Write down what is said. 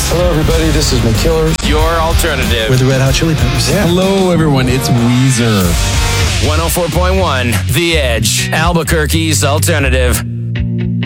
Hello, everybody. This is McKillers. Your alternative. We're the Red Hot Chili Peppers. Yeah. Hello, everyone. It's Weezer. 104.1 The Edge. Albuquerque's alternative.